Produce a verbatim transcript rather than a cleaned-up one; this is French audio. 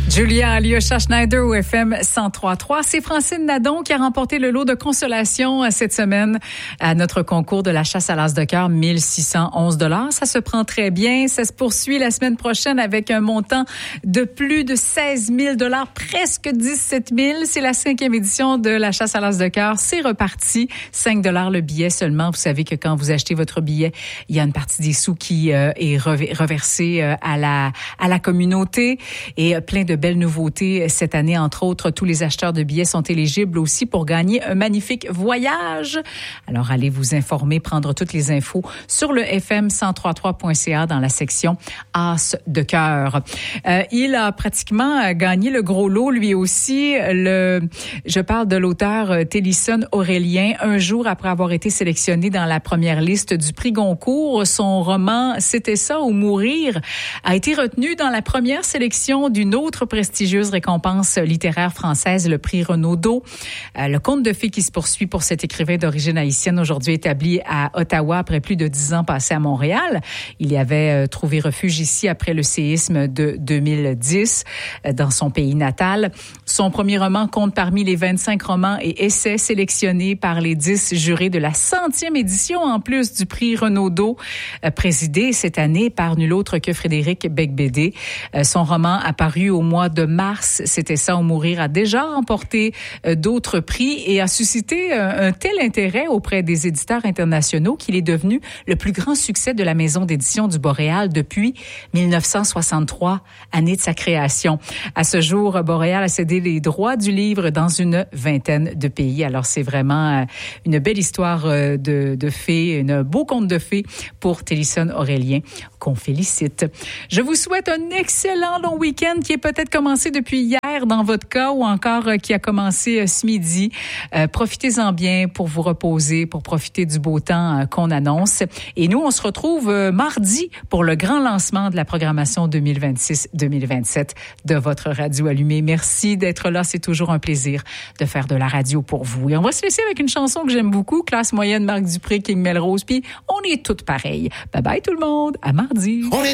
Julia Alyosha Schneider au F M cent trois trois. C'est Francine Nadon qui a remporté le lot de consolation cette semaine à notre concours de la chasse à l'as de cœur, mille six cent onze dollars. Ça se prend très bien. Ça se poursuit la semaine prochaine avec un montant de plus de seize mille dollars, presque dix-sept mille. C'est la cinquième édition de la chasse à l'as de cœur. C'est reparti. cinq dollars le billet seulement. Vous savez que quand vous achetez votre billet, il y a une partie des sous qui euh, est reversée euh, à la à la communauté et euh, plein de belles nouveautés cette année. Entre autres, tous les acheteurs de billets sont éligibles aussi pour gagner un magnifique voyage. Alors, allez vous informer, prendre toutes les infos sur le f m cent trois trois point c a dans la section As de cœur. Euh, il a pratiquement gagné le gros lot, lui aussi. Le, je parle de l'auteur Télisson Aurélien. Un jour après avoir été sélectionné dans la première liste du prix Goncourt, son roman « C'était ça ou mourir » a été retenu dans la première sélection d'une autre prestigieuse récompense littéraire française, le prix Renaudot. Euh, le conte de fées qui se poursuit pour cet écrivain d'origine haïtienne, aujourd'hui établi à Ottawa après plus de dix ans passés à Montréal. Il y avait euh, trouvé refuge ici après le séisme de deux mille dix euh, dans son pays natal. Son premier roman compte parmi les vingt-cinq romans et essais sélectionnés par les dix jurés de la centième édition, en plus du prix Renaudot, euh, présidé cette année par nul autre que Frédéric Beigbeder. Euh, son roman apparu au mois de mars, C'était ça ou mourir, a déjà remporté euh, d'autres prix et a suscité euh, un tel intérêt auprès des éditeurs internationaux qu'il est devenu le plus grand succès de la maison d'édition du Boréal depuis mille neuf cent soixante-trois, année de sa création. À ce jour, Boréal a cédé les droits du livre dans une vingtaine de pays. Alors, c'est vraiment euh, une belle histoire euh, de, de fées, un beau conte de fées pour Télisson Aurélien, qu'on félicite. Je vous souhaite un excellent long week-end qui est peut-être commencé depuis hier dans votre cas ou encore euh, qui a commencé euh, ce midi. Euh, profitez-en bien pour vous reposer, pour profiter du beau temps euh, qu'on annonce. Et nous, on se retrouve euh, mardi pour le grand lancement de la programmation deux mille vingt-six deux mille vingt-sept de votre radio allumée. Merci d'être là. C'est toujours un plaisir de faire de la radio pour vous. Et on va se laisser avec une chanson que j'aime beaucoup, Classe moyenne, Marc Dupré, King Melrose. Puis on est toutes pareilles. Bye bye tout le monde. À mardi.